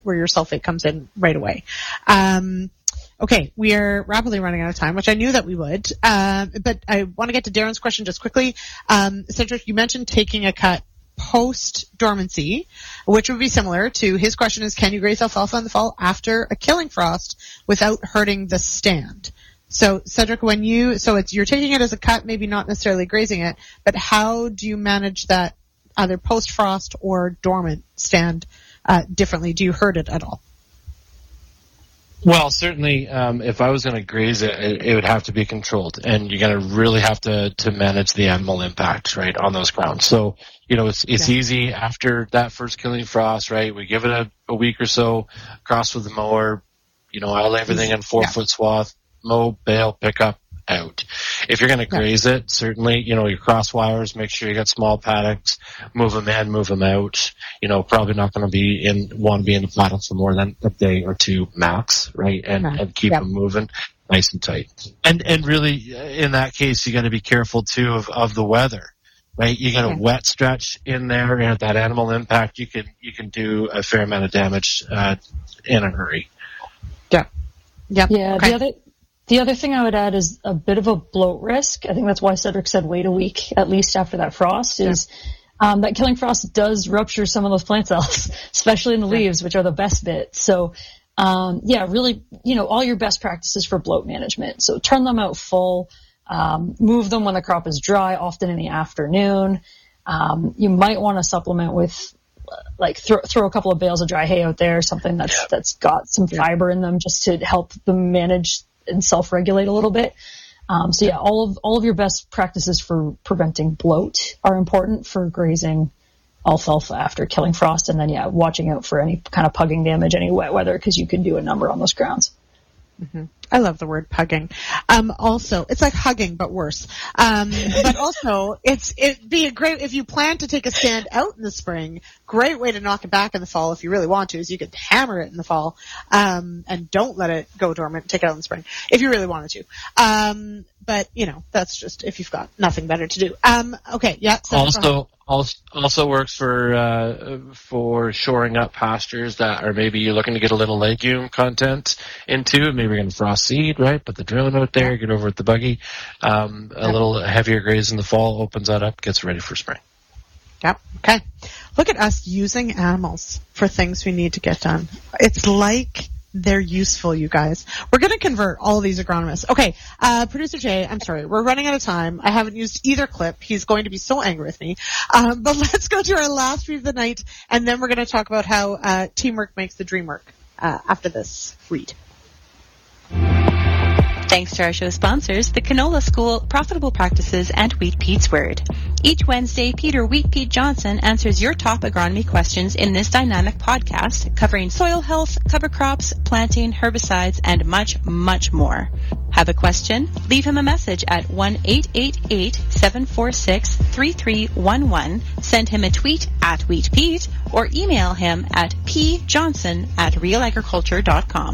where your sulfate comes in right away. Okay, we are rapidly running out of time, which I knew that we would. But I want to get to Darren's question just quickly. Cedric, you mentioned taking a cut post-dormancy, which would be similar to his question is, can you graze alfalfa in the fall after a killing frost without hurting the stand? So, Cedric, you're taking it as a cut, maybe not necessarily grazing it, but how do you manage that either post-frost or dormant stand differently? Do you hurt it at all? Well, certainly, if I was going to graze it, it would have to be controlled, and you're going to really have to manage the animal impact, right, on those grounds. So, it's easy after that first killing frost, right? We give it a week or so, cross with the mower, I'll lay everything in 4-foot swath, mow, bale, pick up, out. If you're going to graze it, certainly, your cross wires, make sure you got small paddocks, move them in, move them out. Probably not going to want to be in the paddock for more than a day or two max, right? And keep them moving nice and tight. And really, in that case, you got to be careful too of the weather, right? You got a wet stretch in there, and that animal impact, you can do a fair amount of damage in a hurry. Yeah. Okay. The other thing I would add is a bit of a bloat risk. I think that's why Cedric said wait a week, at least after that frost, is that killing frost does rupture some of those plant cells, especially in the leaves, which are the best bit. So, really, all your best practices for bloat management. So turn them out full, move them when the crop is dry, often in the afternoon. You might want to supplement with throw a couple of bales of dry hay out there, something that's got some fiber in them just to help them manage and self-regulate a little bit. All of your best practices for preventing bloat are important for grazing alfalfa after killing frost, and then watching out for any kind of pugging damage, any wet weather, because you can do a number on those grounds. Mm-hmm. I love the word pugging. Also, it's like hugging, but worse. But also, it'd be a great, if you plan to take a stand out in the spring, great way to knock it back in the fall if you really want to, is you could hammer it in the fall, and don't let it go dormant, take it out in the spring, if you really wanted to. But, that's just if you've got nothing better to do. Okay, yeah. So Also works for shoring up pastures that are maybe you're looking to get a little legume content into. Maybe you're going to frost seed, right? Put the drone out there, get over with the buggy. A little heavier graze in the fall opens that up, gets ready for spring. Yep. Okay. Look at us using animals for things we need to get done. It's like they're useful, you guys. We're going to convert all of these agronomists. Okay, Producer Jay, I'm sorry, we're running out of time. I haven't used either clip. He's going to be so angry with me. But let's go to our last read of the night, and then we're going to talk about how teamwork makes the dream work after this read. Thanks to our show sponsors, the Canola School, Profitable Practices, and Wheat Pete's Word. Each Wednesday, Peter Wheat Pete Johnson answers your top agronomy questions in this dynamic podcast, covering soil health, cover crops, planting, herbicides, and much, much more. Have a question? Leave him a message at 1-888-746-3311, send him a tweet at Wheat Pete, or email him at pjohnson@realagriculture.com.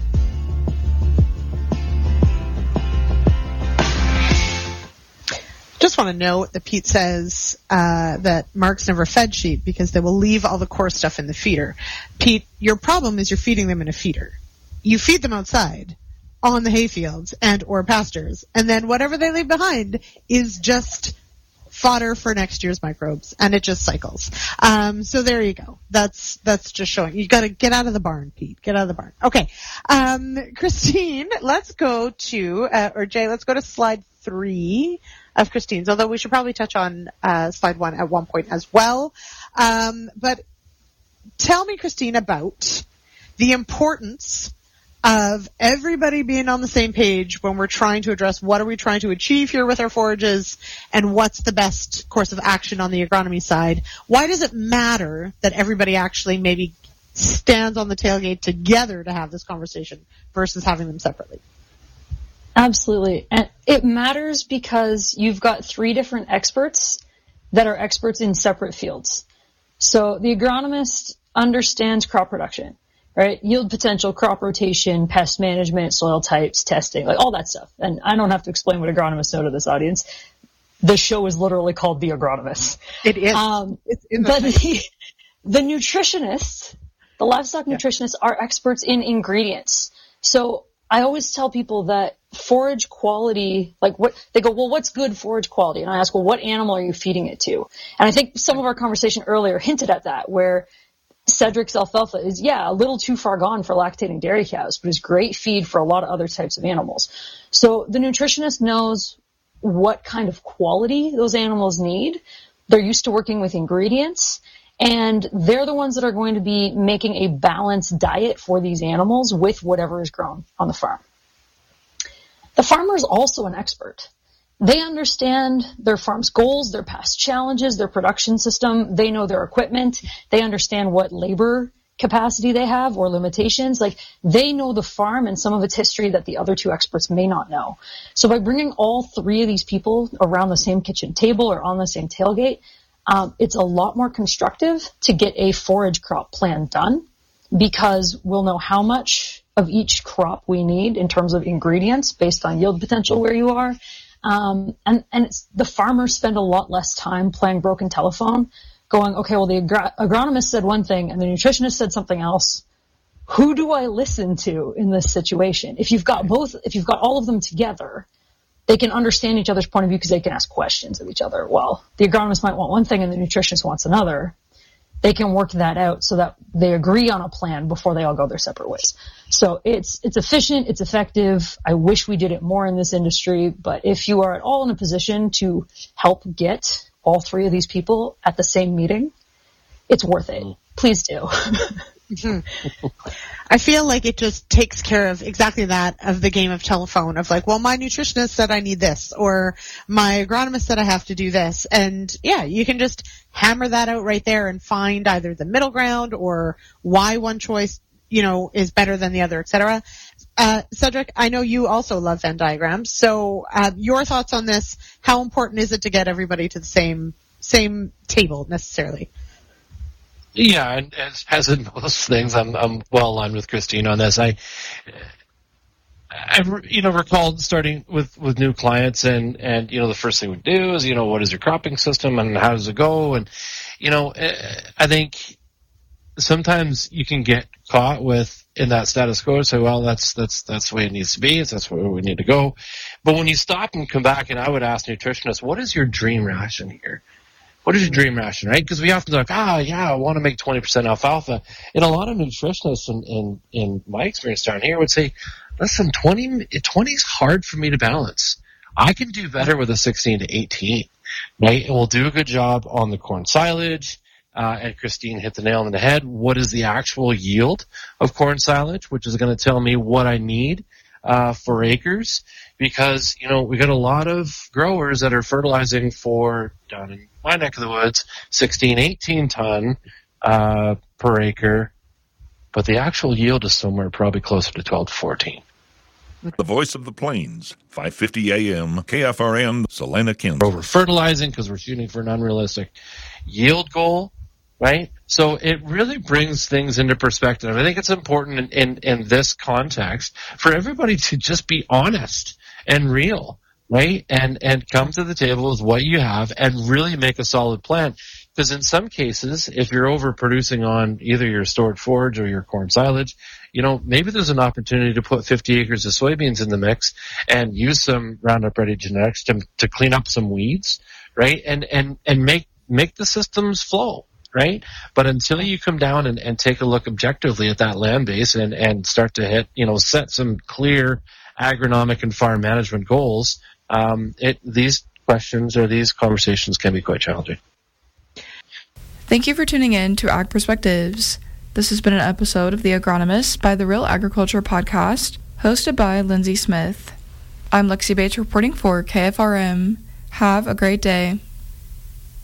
Just want to note that Pete says that Mark's never fed sheep because they will leave all the coarse stuff in the feeder. Pete, your problem is you're feeding them in a feeder. You feed them outside on the hayfields and or pastures, and then whatever they leave behind is just fodder for next year's microbes, and it just cycles. So there you go. That's just showing. You got to get out of the barn, Pete. Get out of the barn. Okay. Christine, let's go to, or Jay, let's go to slide 3 of Christine's, although we should probably touch on slide 1 at one point as well. But tell me, Christine, about the importance of everybody being on the same page when we're trying to address what are we trying to achieve here with our forages and what's the best course of action on the agronomy side. Why does it matter that everybody actually maybe stands on the tailgate together to have this conversation versus having them separately? Absolutely. And it matters because you've got 3 different experts that are experts in separate fields. So the agronomist understands crop production, right? Yield potential, crop rotation, pest management, soil types, testing, like all that stuff. And I don't have to explain what agronomists know to this audience. The show is literally called The Agronomist. It is. But the nutritionist The livestock nutritionists are experts in ingredients. So I always tell people that forage quality, like what they go, well, what's good forage quality? And I ask, well, what animal are you feeding it to? And I think some of our conversation earlier hinted at that, where Cedric's alfalfa is, a little too far gone for lactating dairy cows, but is great feed for a lot of other types of animals. So the nutritionist knows what kind of quality those animals need. They're used to working with ingredients, and they're the ones that are going to be making a balanced diet for these animals with whatever is grown on the farm. The farmer is also an expert. They understand their farm's goals, their past challenges, their production system. They know their equipment. They understand what labor capacity they have or limitations. Like, they know the farm and some of its history that the other two experts may not know. So by bringing all three of these people around the same kitchen table or on the same tailgate, it's a lot more constructive to get a forage crop plan done, because we'll know how much of each crop we need in terms of ingredients based on yield potential where you are. And the farmers spend a lot less time playing broken telephone, going, okay, well, the agronomist said one thing and the nutritionist said something else. Who do I listen to in this situation? If you've got all of them together, they can understand each other's point of view because they can ask questions of each other. Well, the agronomist might want one thing and the nutritionist wants another. They can work that out so that they agree on a plan before they all go their separate ways. So it's efficient, it's effective. I wish we did it more in this industry, but if you are at all in a position to help get all three of these people at the same meeting, it's worth it. Please do. I feel like it just takes care of exactly that, of the game of telephone, of like, well, my nutritionist said I need this, or my agronomist said I have to do this. And you can just hammer that out right there and find either the middle ground or why one choice, is better than the other, etc. Cedric, I know you also love Venn diagrams. So your thoughts on this? How important is it to get everybody to the same table necessarily? Yeah, and as in most things, I'm well aligned with Christine on this. I recall starting with new clients, and the first thing we do is what is your cropping system and how does it go, and I think sometimes you can get caught in that status quo. Say, well, that's the way it needs to be. That's where we need to go. But when you stop and come back, and I would ask nutritionists, what is your dream ration here? What is your dream ration, right? Because we often like, I want to make 20% alfalfa. And a lot of nutritionists in my experience down here would say, listen, 20 is hard for me to balance. I can do better with a 16 to 18, right? And we'll do a good job on the corn silage. And Christine hit the nail on the head. What is the actual yield of corn silage, which is going to tell me what I need for acres? Because, we got a lot of growers that are fertilizing for, down in my neck of the woods, 16, 18 ton per acre, but the actual yield is somewhere probably closer to 12 to 14. The voice of the plains, 550 AM, KFRN, Salina, Kansas. Over fertilizing because we're shooting for an unrealistic yield goal, right? So it really brings things into perspective. I think it's important in this context for everybody to just be honest and real, right? And come to the table with what you have and really make a solid plan. Because in some cases, if you're overproducing on either your stored forage or your corn silage, maybe there's an opportunity to put 50 acres of soybeans in the mix and use some Roundup Ready genetics to clean up some weeds, right? And make the systems flow, right? But until you come down and take a look objectively at that land base and start to hit, set some clear agronomic and farm management goals, these questions or these conversations can be quite challenging. Thank you for tuning in to Ag Perspectives. This has been an episode of The Agronomist by the Real Agriculture Podcast, hosted by Lindsay Smith. I'm Lexi Bates reporting for KFRM. Have a great day.